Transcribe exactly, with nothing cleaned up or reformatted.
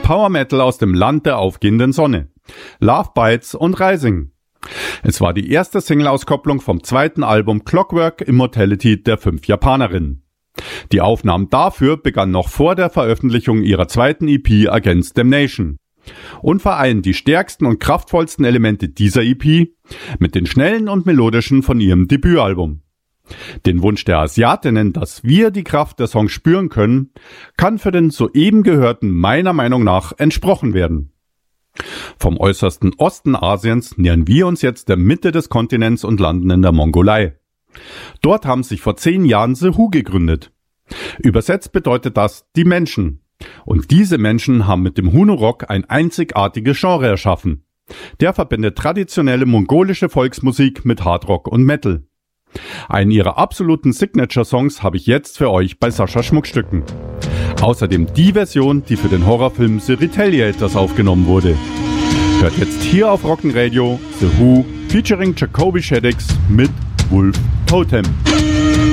Power Metal aus dem Land der aufgehenden Sonne. Love Bites und Rising. Es war die erste Single-Auskopplung vom zweiten Album Clockwork Immortality der fünf Japanerinnen. Die Aufnahmen dafür begannen noch vor der Veröffentlichung ihrer zweiten E P Against Damnation und vereinen die stärksten und kraftvollsten Elemente dieser E P mit den schnellen und melodischen von ihrem Debütalbum. Den Wunsch der Asiatinnen, dass wir die Kraft der Songs spüren können, kann für den soeben gehörten meiner Meinung nach entsprochen werden. Vom äußersten Osten Asiens nähern wir uns jetzt der Mitte des Kontinents und landen in der Mongolei. Dort haben sich vor zehn Jahren The Who gegründet. Übersetzt bedeutet das die Menschen. Und diese Menschen haben mit dem Huno-Rock ein einzigartiges Genre erschaffen. Der verbindet traditionelle mongolische Volksmusik mit Hardrock und Metal. Einen ihrer absoluten Signature-Songs habe ich jetzt für euch bei Sascha Schmuckstücken. Außerdem die Version, die für den Horrorfilm The Retaliators aufgenommen wurde. Hört jetzt hier auf Rockenradio The Who featuring Jacoby Shaddix mit Wolf Totem.